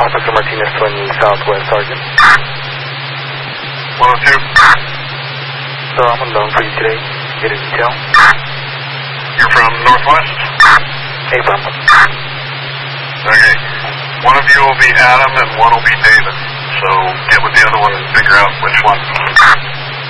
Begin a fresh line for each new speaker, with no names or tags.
Officer Martinez 20 Southwest, Sergeant.
102.
So I'm alone for you today. Get a detail.
You're from Northwest?
Affirm.
Okay. One of you will be Adam and one will be David. So get with the other one and figure out which one.